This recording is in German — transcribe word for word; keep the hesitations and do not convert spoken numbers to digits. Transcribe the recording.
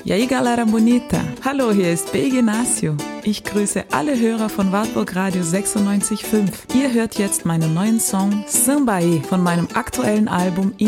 E aí, galera bonita? Hallo, hier ist B. Ignacio. Ich grüße alle Hörer von Wartburg Radio sechsundneunzig Komma fünf. Ihr hört jetzt meinen neuen Song Sambaê von meinem aktuellen Album